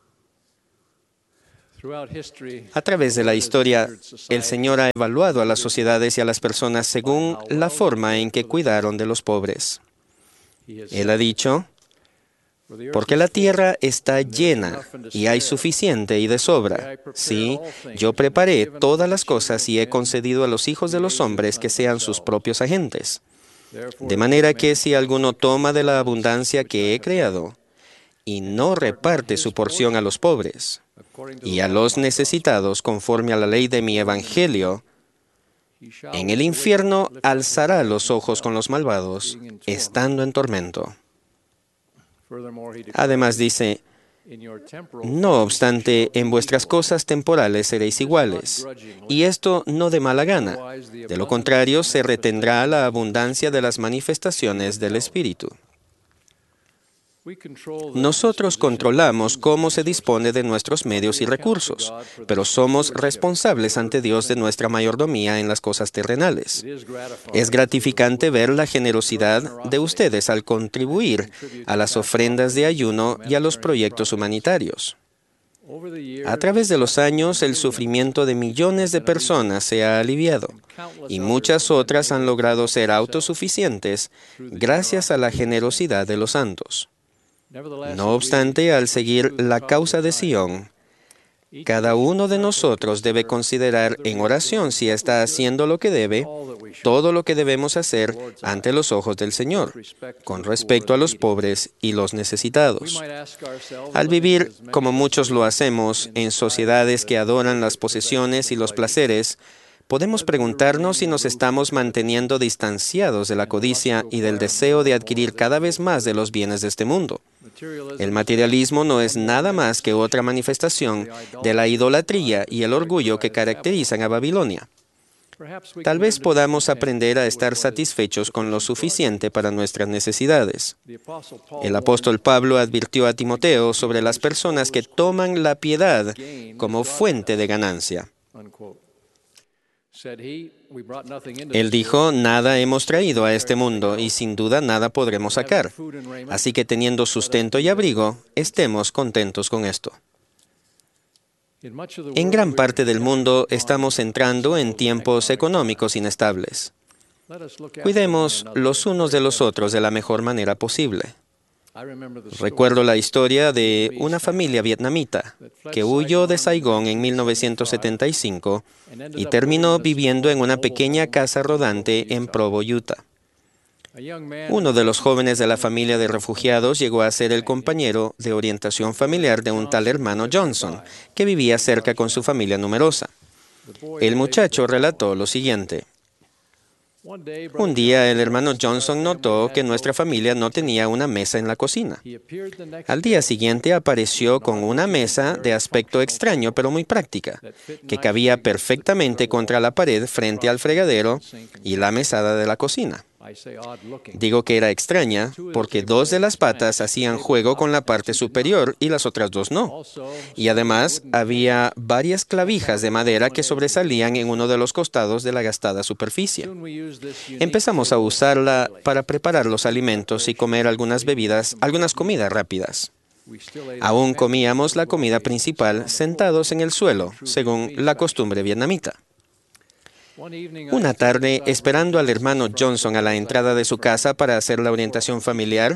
A través de la historia, el Señor ha evaluado a las sociedades y a las personas según la forma en que cuidaron de los pobres. Él ha dicho: porque la tierra está llena y hay suficiente y de sobra. Sí, yo preparé todas las cosas y he concedido a los hijos de los hombres que sean sus propios agentes. De manera que si alguno toma de la abundancia que he creado y no reparte su porción a los pobres y a los necesitados conforme a la ley de mi evangelio, en el infierno alzará los ojos con los malvados, estando en tormento. Además dice: no obstante, en vuestras cosas temporales seréis iguales, y esto no de mala gana. De lo contrario, se retendrá la abundancia de las manifestaciones del Espíritu. Nosotros controlamos cómo se dispone de nuestros medios y recursos, pero somos responsables ante Dios de nuestra mayordomía en las cosas terrenales. Es gratificante ver la generosidad de ustedes al contribuir a las ofrendas de ayuno y a los proyectos humanitarios. A través de los años, el sufrimiento de millones de personas se ha aliviado, y muchas otras han logrado ser autosuficientes gracias a la generosidad de los santos. No obstante, al seguir la causa de Sion, cada uno de nosotros debe considerar en oración si está haciendo lo que debe, todo lo que debemos hacer ante los ojos del Señor, con respecto a los pobres y los necesitados. Al vivir, como muchos lo hacemos, en sociedades que adoran las posesiones y los placeres, podemos preguntarnos si nos estamos manteniendo distanciados de la codicia y del deseo de adquirir cada vez más de los bienes de este mundo. El materialismo no es nada más que otra manifestación de la idolatría y el orgullo que caracterizan a Babilonia. Tal vez podamos aprender a estar satisfechos con lo suficiente para nuestras necesidades. El apóstol Pablo advirtió a Timoteo sobre las personas que toman la piedad como fuente de ganancia. Él dijo: nada hemos traído a este mundo y sin duda nada podremos sacar. Así que teniendo sustento y abrigo, estemos contentos con esto. En gran parte del mundo estamos entrando en tiempos económicos inestables. Cuidemos los unos de los otros de la mejor manera posible. Recuerdo la historia de una familia vietnamita que huyó de Saigón en mil novecientos setenta y cinco y terminó viviendo en una pequeña casa rodante en Provo, Utah. Uno de los jóvenes de la familia de refugiados llegó a ser el compañero de orientación familiar de un tal hermano Johnson, que vivía cerca con su familia numerosa. El muchacho relató lo siguiente: un día el hermano Johnson notó que nuestra familia no tenía una mesa en la cocina. Al día siguiente apareció con una mesa de aspecto extraño pero muy práctica, que cabía perfectamente contra la pared frente al fregadero y la mesada de la cocina. Digo que era extraña porque dos de las patas hacían juego con la parte superior y las otras dos no. Y además había varias clavijas de madera que sobresalían en uno de los costados de la gastada superficie. Empezamos a usarla para preparar los alimentos y comer algunas bebidas, algunas comidas rápidas. Aún comíamos la comida principal sentados en el suelo, según la costumbre vietnamita. Una tarde, esperando al hermano Johnson a la entrada de su casa para hacer la orientación familiar,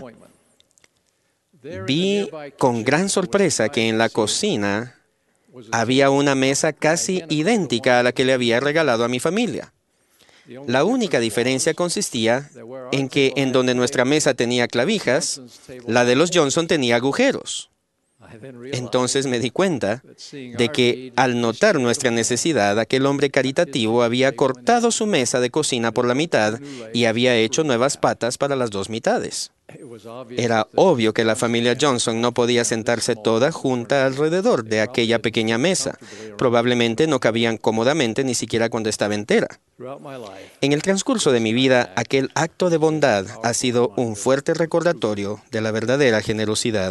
vi con gran sorpresa que en la cocina había una mesa casi idéntica a la que le había regalado a mi familia. La única diferencia consistía en que en donde nuestra mesa tenía clavijas, la de los Johnson tenía agujeros. Entonces me di cuenta de que al notar nuestra necesidad, aquel hombre caritativo había cortado su mesa de cocina por la mitad y había hecho nuevas patas para las dos mitades. Era obvio que la familia Johnson no podía sentarse toda junta alrededor de aquella pequeña mesa. Probablemente no cabían cómodamente ni siquiera cuando estaba entera. En el transcurso de mi vida, aquel acto de bondad ha sido un fuerte recordatorio de la verdadera generosidad.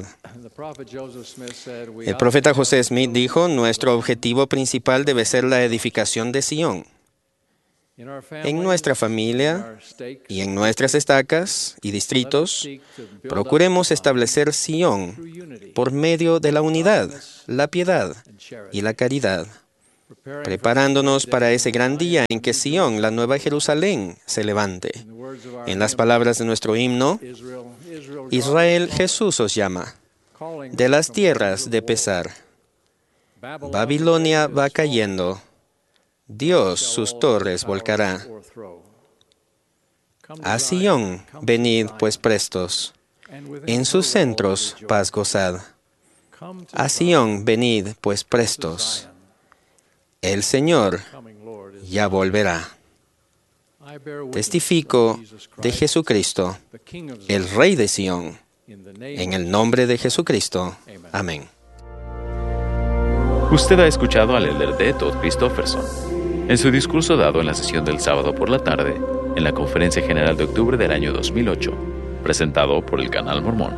El profeta José Smith dijo, nuestro objetivo principal debe ser la edificación de Sion. En nuestra familia y en nuestras estacas y distritos, procuremos establecer Sion por medio de la unidad, la piedad y la caridad, preparándonos para ese gran día en que Sion, la nueva Jerusalén, se levante. En las palabras de nuestro himno, Israel, Jesús os llama, de las tierras de pesar. Babilonia va cayendo, Dios sus torres volcará. A Sion, venid pues prestos, en sus centros paz gozad. A Sion, venid pues prestos, el Señor ya volverá. Testifico de Jesucristo, el Rey de Sion, en el nombre de Jesucristo. Amén. Usted ha escuchado al elder D. Todd Christofferson en su discurso dado en la sesión del sábado por la tarde en la Conferencia General de Octubre del año dos mil ocho, presentado por el Canal Mormón.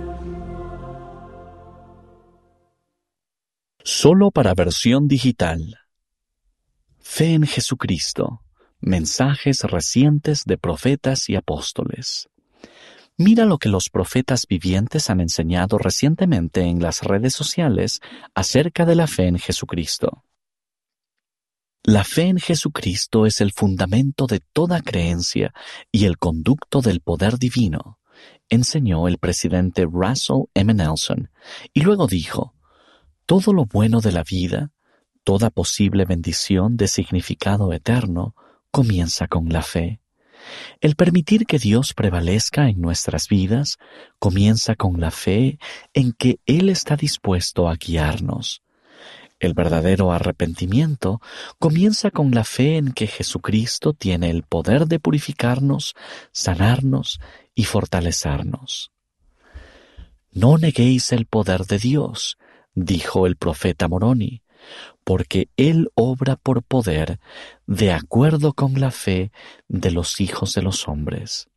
Solo para versión digital. Fe en Jesucristo. Mensajes recientes de profetas y apóstoles. Mira lo que los profetas vivientes han enseñado recientemente en las redes sociales acerca de la fe en Jesucristo. La fe en Jesucristo es el fundamento de toda creencia y el conducto del poder divino, enseñó el presidente Russell M. Nelson, y luego dijo, todo lo bueno de la vida, toda posible bendición de significado eterno, comienza con la fe. El permitir que Dios prevalezca en nuestras vidas comienza con la fe en que Él está dispuesto a guiarnos. El verdadero arrepentimiento comienza con la fe en que Jesucristo tiene el poder de purificarnos, sanarnos y fortalecernos. No neguéis el poder de Dios, dijo el profeta Moroni, porque Él obra por poder de acuerdo con la fe de los hijos de los hombres.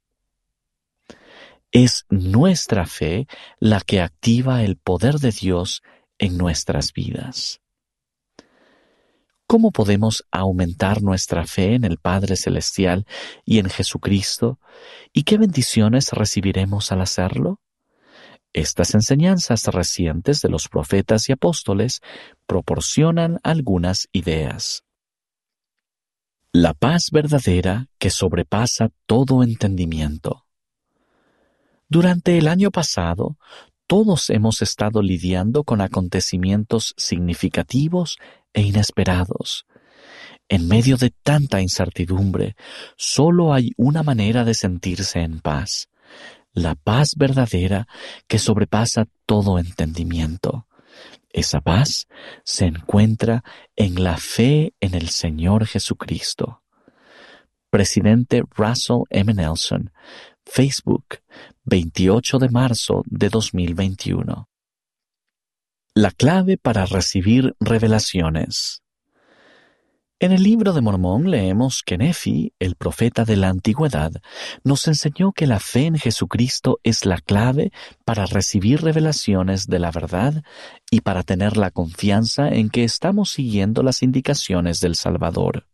Es nuestra fe la que activa el poder de Dios en nuestras vidas. ¿Cómo podemos aumentar nuestra fe en el Padre Celestial y en Jesucristo? ¿Y qué bendiciones recibiremos al hacerlo? Estas enseñanzas recientes de los profetas y apóstoles proporcionan algunas ideas. La paz verdadera que sobrepasa todo entendimiento. Durante el año pasado, todos hemos estado lidiando con acontecimientos significativos e inesperados. En medio de tanta incertidumbre, solo hay una manera de sentirse en paz. La paz verdadera que sobrepasa todo entendimiento. Esa paz se encuentra en la fe en el Señor Jesucristo. Presidente Russell M. Nelson, Facebook, veintiocho de marzo de dos mil veintiuno. La clave para recibir revelaciones. En el libro de Mormón leemos que Nefi, el profeta de la antigüedad, nos enseñó que la fe en Jesucristo es la clave para recibir revelaciones de la verdad y para tener la confianza en que estamos siguiendo las indicaciones del Salvador.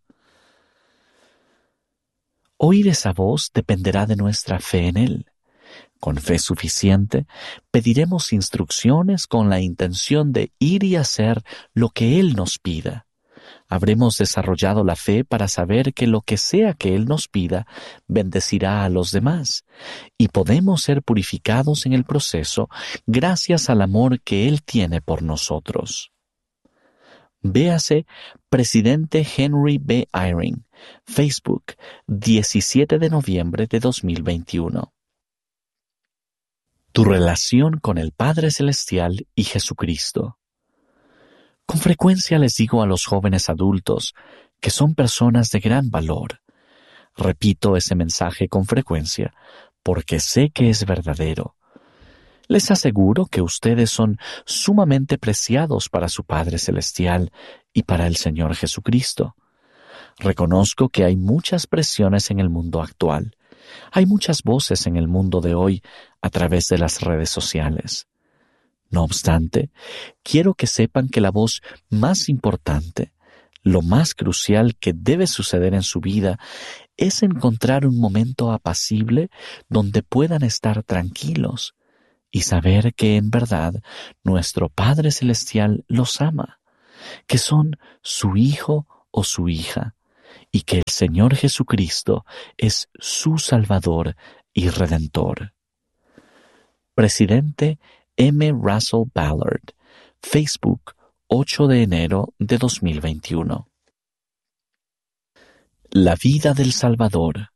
Oír esa voz dependerá de nuestra fe en Él. Con fe suficiente, pediremos instrucciones con la intención de ir y hacer lo que Él nos pida. Habremos desarrollado la fe para saber que lo que sea que Él nos pida, bendecirá a los demás, y podemos ser purificados en el proceso gracias al amor que Él tiene por nosotros. Véase Presidente Henry B. Eyring, Facebook, diecisiete de noviembre de dos mil veintiuno. tu relación con el Padre Celestial y Jesucristo. Con frecuencia les digo a los jóvenes adultos que son personas de gran valor. Repito ese mensaje con frecuencia porque sé que es verdadero. Les aseguro que ustedes son sumamente preciados para su Padre Celestial y para el Señor Jesucristo. Reconozco que hay muchas presiones en el mundo actual. Hay muchas voces en el mundo de hoy a través de las redes sociales. No obstante, quiero que sepan que la voz más importante, lo más crucial que debe suceder en su vida, es encontrar un momento apacible donde puedan estar tranquilos y saber que en verdad nuestro Padre Celestial los ama, que son su hijo o su hija, y que el Señor Jesucristo es su Salvador y Redentor. Presidente M. Russell Ballard, Facebook, ocho de enero de dos mil veintiuno. La vida del Salvador.